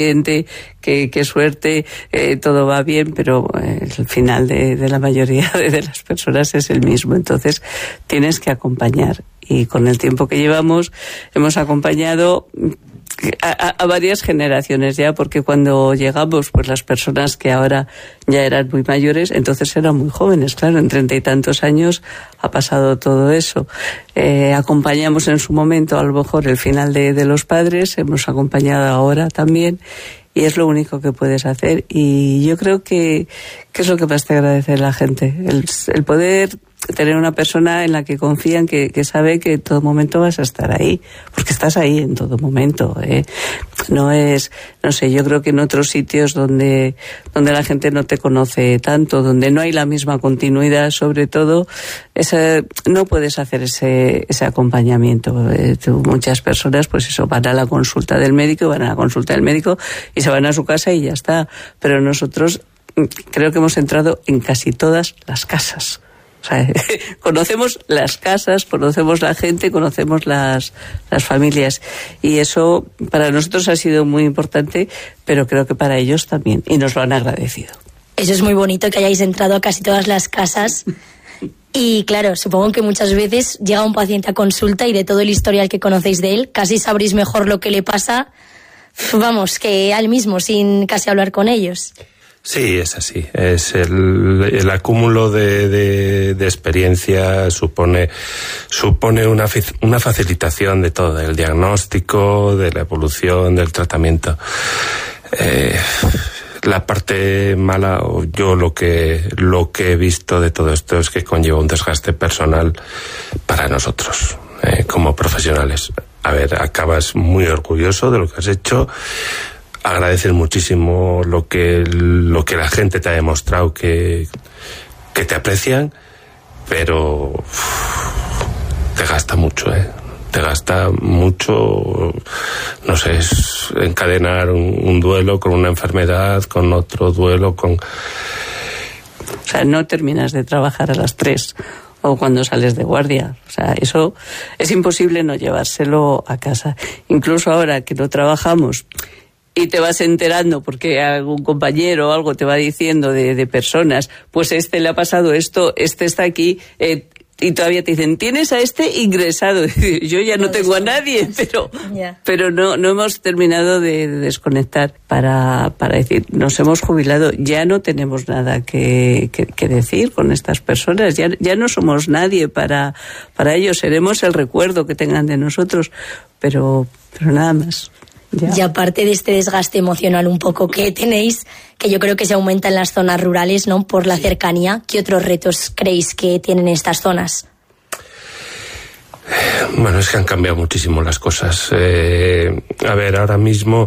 qué suerte, todo va bien, pero el final de la mayoría de las personas es el mismo. Entonces tienes que acompañar, y con el tiempo que llevamos hemos acompañado a varias generaciones ya, porque cuando llegamos, pues las personas que ahora ya eran muy mayores, entonces eran muy jóvenes, claro, en 30 y tantos años ha pasado todo eso. Acompañamos en su momento a lo mejor el final de los padres, hemos acompañado ahora también, y es lo único que puedes hacer. Y yo creo que es lo que más te agradece la gente, el poder tener una persona en la que confían, que sabe que en todo momento vas a estar ahí, porque estás ahí en todo momento, No sé, yo creo que en otros sitios donde la gente no te conoce tanto, donde no hay la misma continuidad, sobre todo, no puedes hacer ese acompañamiento. Muchas personas, pues eso, van a la consulta del médico y se van a su casa y ya está. Pero nosotros creo que hemos entrado en casi todas las casas. O sea, conocemos las casas, conocemos la gente, conocemos las familias, y eso para nosotros ha sido muy importante, pero creo que para ellos también, y nos lo han agradecido. Eso es muy bonito, que hayáis entrado a casi todas las casas. Y claro, supongo que muchas veces llega un paciente a consulta y de todo el historial que conocéis de él, casi sabréis mejor lo que le pasa, vamos, que a él mismo, sin casi hablar con ellos. Sí, es así. Es el acúmulo de experiencia supone una facilitación de todo, del diagnóstico, de la evolución, del tratamiento. La parte mala, o yo lo que he visto de todo esto, es que conlleva un desgaste personal para nosotros, como profesionales. A ver, acabas muy orgulloso de lo que has hecho. Agradecer muchísimo lo que la gente te ha demostrado que te aprecian, pero te gasta mucho, te gasta mucho, no sé, es encadenar un duelo con una enfermedad, con otro duelo, O sea, no terminas de trabajar a las 3 o cuando sales de guardia. O sea, eso es imposible no llevárselo a casa. Incluso ahora que no trabajamos y te vas enterando porque algún compañero o algo te va diciendo de personas, pues le ha pasado esto, está aquí, y todavía te dicen, tienes a ingresado. Yo ya no tengo a nadie, pero no hemos terminado de desconectar para decir, nos hemos jubilado, ya no tenemos nada que decir con estas personas, ya no somos nadie para ellos, seremos el recuerdo que tengan de nosotros, pero nada más. Ya. Y aparte de este desgaste emocional un poco que tenéis, que yo creo que se aumenta en las zonas rurales, ¿no?, por la cercanía, ¿qué otros retos creéis que tienen estas zonas? Bueno, es que han cambiado muchísimo las cosas. A ver, ahora mismo,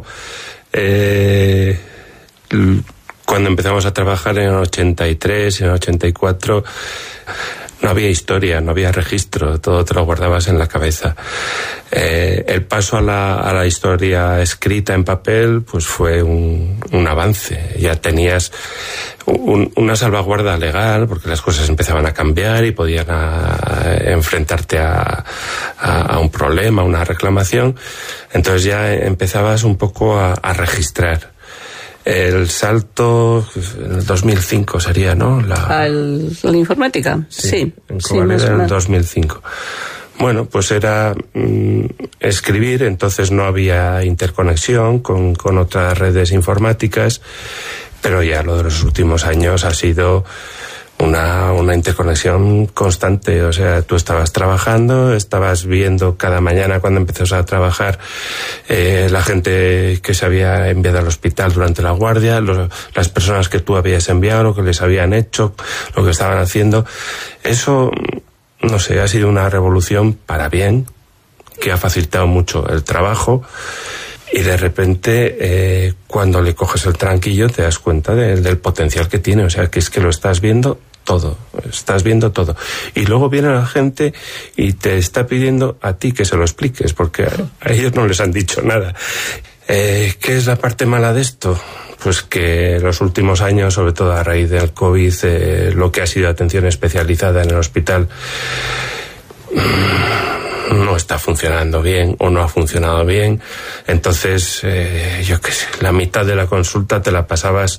cuando empezamos a trabajar en el 83, en el 84... no había historia, no había registro, todo te lo guardabas en la cabeza. El paso a la historia escrita en papel, pues fue un avance. Ya tenías una salvaguarda legal, porque las cosas empezaban a cambiar y podían enfrentarte a un problema, a una reclamación. Entonces ya empezabas un poco a registrar. El salto en el 2005 sería, ¿no? ¿La informática? Sí. En Covaleda en el 2005. Bueno, pues era escribir, entonces no había interconexión con otras redes informáticas, pero ya lo de los últimos años ha sido una interconexión constante. O sea, tú estabas trabajando, estabas viendo cada mañana cuando empezás a trabajar la gente que se había enviado al hospital durante la guardia, las personas que tú habías enviado, lo que les habían hecho, lo que estaban haciendo. Eso, no sé, ha sido una revolución para bien, que ha facilitado mucho el trabajo. Y de repente, cuando le coges el tranquillo, te das cuenta del potencial que tiene. O sea, que es que lo estás viendo todo. Y luego viene la gente y te está pidiendo a ti que se lo expliques, porque a ellos no les han dicho nada. ¿Qué es la parte mala de esto? Pues que los últimos años, sobre todo a raíz del COVID, lo que ha sido atención especializada en el hospital no está funcionando bien o no ha funcionado bien. Entonces, yo qué sé, la mitad de la consulta te la pasabas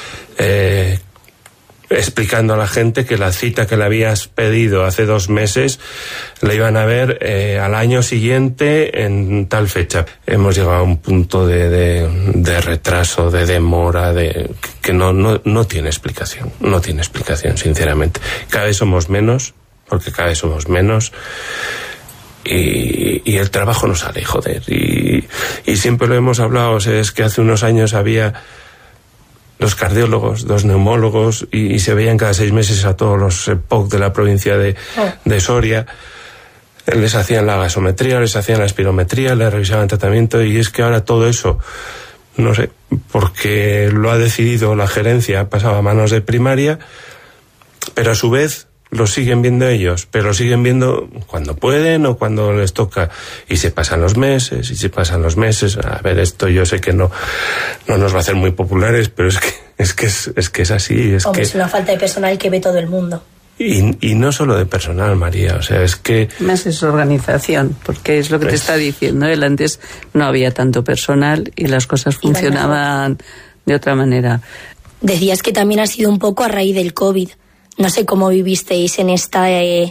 explicando a la gente que la cita que le habías pedido hace 2 meses la iban a ver al año siguiente en tal fecha. Hemos llegado a un punto de retraso, de demora, que no tiene explicación. No tiene explicación, sinceramente. Cada vez somos menos, porque cada vez somos menos. Y el trabajo no sale, joder. Y siempre lo hemos hablado, o sea, es que hace unos años había 2 cardiólogos, 2 neumólogos, y se veían cada 6 meses a todos los POC de la provincia de Soria. Les hacían la gasometría, les hacían la espirometría, les revisaban el tratamiento, y es que ahora todo eso, no sé, porque lo ha decidido la gerencia, ha pasado a manos de primaria, pero a su vez lo siguen viendo ellos, pero lo siguen viendo cuando pueden o cuando les toca, y se pasan los meses, a ver, esto yo sé que no nos va a hacer muy populares, pero es que es así, Hombre, es una falta de personal que ve todo el mundo. Y no solo de personal, María, o sea, es que... Más es organización, porque es lo que te está diciendo, él antes no había tanto personal y las cosas funcionaban de otra manera. Decías que también ha sido un poco a raíz del COVID. No sé cómo vivisteis en esta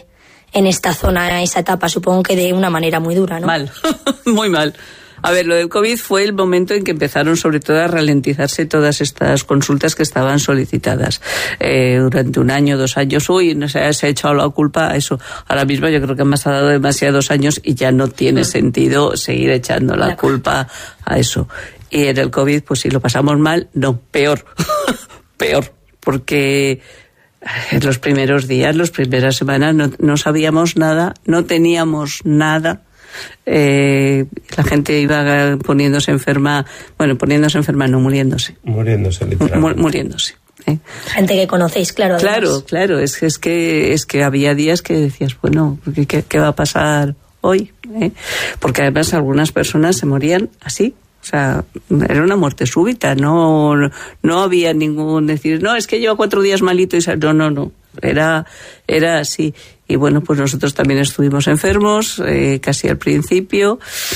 zona, esa etapa, supongo que de una manera muy dura, ¿no? Mal, muy mal. A ver, lo del COVID fue el momento en que empezaron sobre todo a ralentizarse todas estas consultas que estaban solicitadas. Durante 1 año, 2 años, se ha echado la culpa a eso. Ahora mismo yo creo que han pasado demasiados años y ya no tiene sentido seguir echando la culpa a eso. Y en el COVID, pues si lo pasamos mal, no, peor. Peor, porque... en los primeros días, las primeras semanas, no sabíamos nada, no teníamos nada. La gente iba poniéndose enferma, no, muriéndose. Muriéndose, literalmente. Muriéndose. Gente que conocéis, claro. Además. Claro, es que había días que decías, bueno, ¿qué va a pasar hoy? Porque además algunas personas se morían así. O sea, era una muerte súbita, no había ningún decir, no, es que lleva 4 días malito y no, era así. Y bueno, pues nosotros también estuvimos enfermos, casi al principio,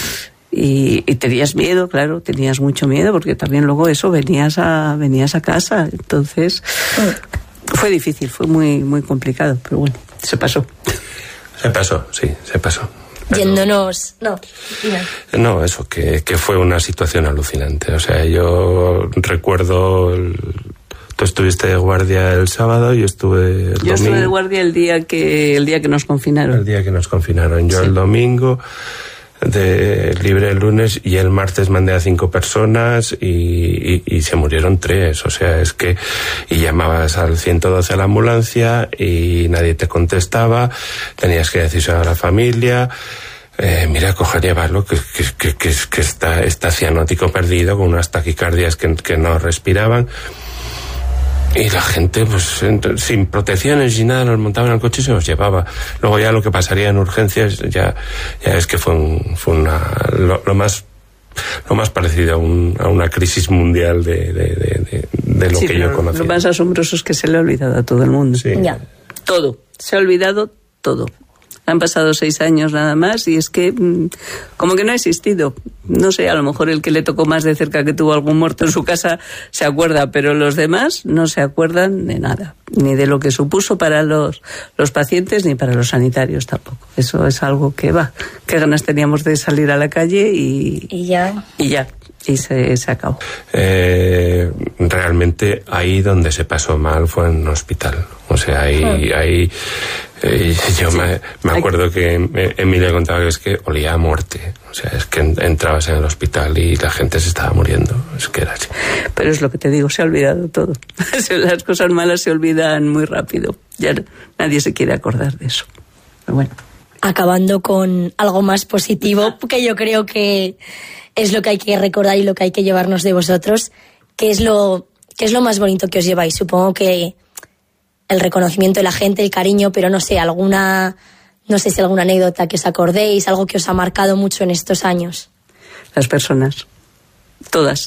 y tenías miedo, claro, tenías mucho miedo, porque también luego eso, venías a casa, entonces fue difícil, fue muy, muy complicado, pero bueno, se pasó. Se pasó. Yéndonos... No, eso, que fue una situación alucinante. O sea, yo recuerdo... Tú estuviste de guardia el sábado, yo estuve el domingo. Yo estuve de guardia el día que nos confinaron. El día que nos confinaron. Yo el domingo, libre el lunes, y el martes mandé a 5 personas y se murieron 3. O sea, es que... Y llamabas al 112 a la ambulancia y nadie te contestaba, tenías que decirse a la familia... mira, coger y llevarlo, que está cianótico perdido, con unas taquicardias que no respiraban. Y la gente, pues, sin protecciones y nada, los montaban en el coche y se los llevaba. Luego ya lo que pasaría en urgencias, ya es que fue lo más parecido a una crisis mundial de lo que yo conocía. Lo más asombroso es que se le ha olvidado a todo el mundo. Sí. Ya. Todo. Se ha olvidado todo. Han pasado 6 años nada más y es que como que no ha existido. No sé, a lo mejor el que le tocó más de cerca, que tuvo algún muerto en su casa, se acuerda, pero los demás no se acuerdan de nada, ni de lo que supuso para los pacientes ni para los sanitarios tampoco. Eso es algo que qué ganas teníamos de salir a la calle y ya. Y se acabó. Realmente ahí donde se pasó mal fue en un hospital. O sea, ahí yo me acuerdo que Emilia contaba que es que olía a muerte. O sea, es que entrabas en el hospital y la gente se estaba muriendo. Es que era así. Pero es lo que te digo, se ha olvidado todo. Las cosas malas se olvidan muy rápido. Ya nadie se quiere acordar de eso. Pero bueno. Acabando con algo más positivo, que yo creo que es lo que hay que recordar y lo que hay que llevarnos de vosotros. ¿Qué es lo más bonito que os lleváis? Supongo que el reconocimiento de la gente, el cariño, pero no sé si alguna anécdota que os acordéis, algo que os ha marcado mucho en estos años. Las personas, todas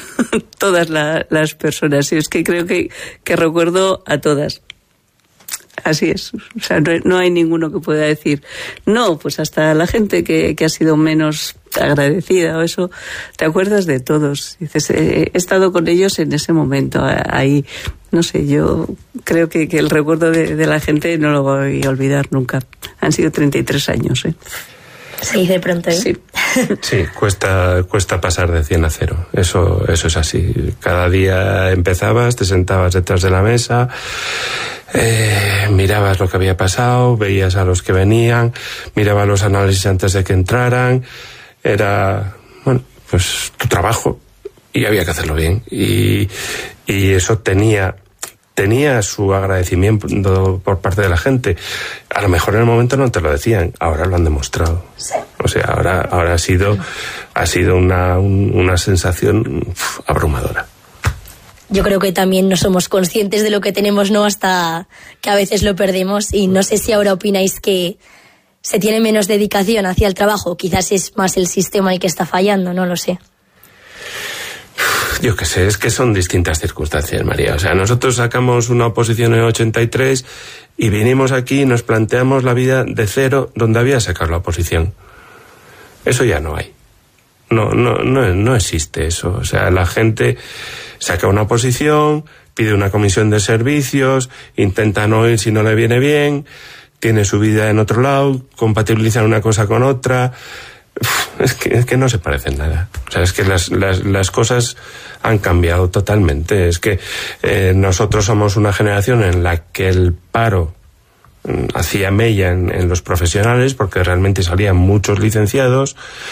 las personas. Y es que creo que recuerdo a todas. Así es. O sea, no hay ninguno que pueda decir, no, pues hasta la gente que ha sido menos agradecida o eso, te acuerdas de todos. Dices, he estado con ellos en ese momento, ahí, no sé, yo creo que el recuerdo de la gente no lo voy a olvidar nunca. Han sido 33 años, ¿eh? Se dice pronto, ¿eh? Sí. Sí, cuesta pasar de 100 a 0. Eso es así. Cada día empezabas, te sentabas detrás de la mesa, mirabas lo que había pasado, veías a los que venían, mirabas los análisis antes de que entraran. Era, bueno, pues tu trabajo y había que hacerlo bien. Y eso tenía su agradecimiento por parte de la gente. A lo mejor en el momento no te lo decían, ahora lo han demostrado. Sí. O sea, ahora ha sido una sensación abrumadora. Yo creo que también no somos conscientes de lo que tenemos, ¿no? Hasta que a veces lo perdemos, y no sé si ahora opináis que se tiene menos dedicación hacia el trabajo, quizás es más el sistema el que está fallando, no lo sé. Yo qué sé, es que son distintas circunstancias, María. O sea, nosotros sacamos una oposición en 83 y vinimos aquí y nos planteamos la vida de cero donde había sacado la oposición. Eso ya no hay. No existe eso. O sea, la gente saca una oposición, pide una comisión de servicios, intenta no ir si no le viene bien, tiene su vida en otro lado, compatibilizan una cosa con otra. Es que no se parecen nada. O sea, es que las cosas han cambiado totalmente. Es que nosotros somos una generación en la que el paro hacía mella en los profesionales, porque realmente salían muchos licenciados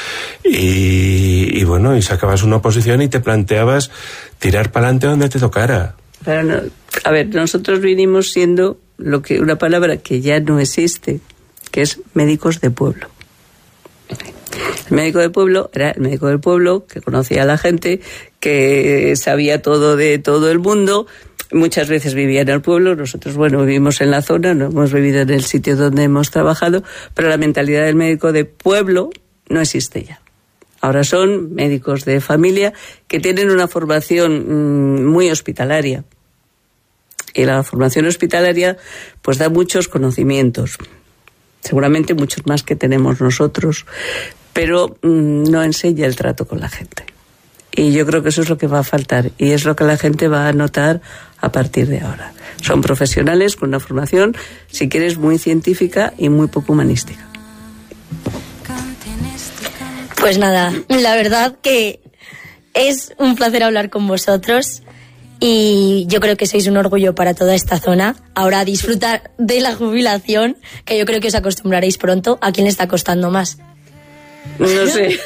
y bueno, y sacabas una oposición y te planteabas tirar para adelante donde te tocara. Pero no, a ver, nosotros vinimos siendo una palabra que ya no existe, que es médicos de pueblo. El médico de pueblo era el médico del pueblo, que conocía a la gente, que sabía todo de todo el mundo. Muchas veces vivía en el pueblo. Nosotros, bueno, vivimos en la zona, no hemos vivido en el sitio donde hemos trabajado, pero la mentalidad del médico de pueblo no existe ya. Ahora son médicos de familia que tienen una formación muy hospitalaria. Y la formación hospitalaria pues da muchos conocimientos. Seguramente muchos más que tenemos nosotros, pero no enseña el trato con la gente. Y yo creo que eso es lo que va a faltar, y es lo que la gente va a notar a partir de ahora. Son profesionales con una formación, si quieres, muy científica y muy poco humanística. Pues nada, la verdad que es un placer hablar con vosotros. Y yo creo que sois un orgullo para toda esta zona. Ahora disfrutar de la jubilación, que yo creo que os acostumbraréis pronto. ¿A quién le está costando más? No sé.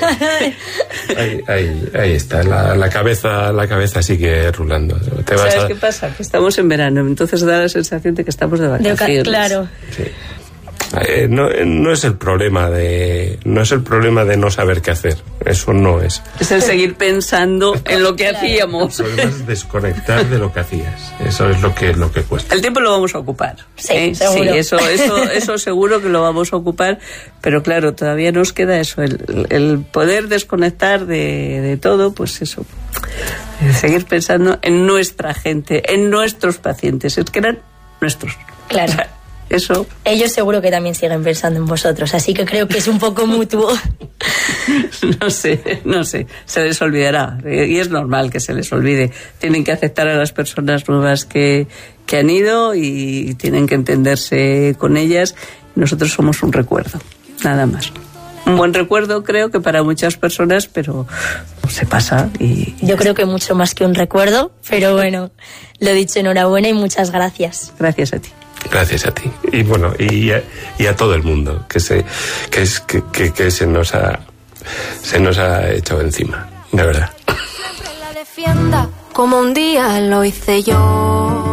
Ahí está, la cabeza sigue rulando. ¿Sabes qué pasa? Que estamos en verano, entonces da la sensación de que estamos de vacaciones. Claro. Sí. No es el problema de no saber qué hacer. Eso no es. Es el seguir pensando en lo que hacíamos. El problema es desconectar de lo que hacías. Eso es lo que cuesta. El tiempo lo vamos a ocupar. Sí, seguro. Sí, eso seguro que lo vamos a ocupar, pero claro, todavía nos queda eso, el poder desconectar de todo, pues eso. Seguir pensando en nuestra gente, en nuestros pacientes. Es que eran nuestros. Claro. O sea, eso. Ellos seguro que también siguen pensando en vosotros, así que creo que es un poco mutuo. No sé, se les olvidará, y es normal que se les olvide. Tienen que aceptar a las personas nuevas que han ido y tienen que entenderse con ellas. Nosotros somos un recuerdo, nada más. Un buen recuerdo, creo que para muchas personas, pero se pasa y yo creo que mucho más que un recuerdo, pero bueno, lo dicho, enhorabuena y muchas gracias. Gracias a ti. Gracias a ti. Y bueno, y a todo el mundo que se nos ha echado encima, de verdad. Siempre la defienda como un día lo hice yo.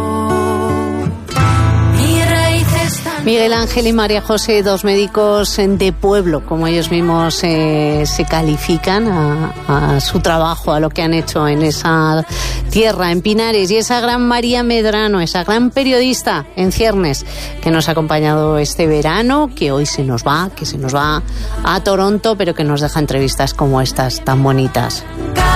Miguel Ángel y María José, dos médicos de pueblo, como ellos mismos se califican a su trabajo, a lo que han hecho en esa tierra, en Pinares, y esa gran María Medrano, esa gran periodista en ciernes que nos ha acompañado este verano, que hoy se nos va a Toronto, pero que nos deja entrevistas como estas tan bonitas.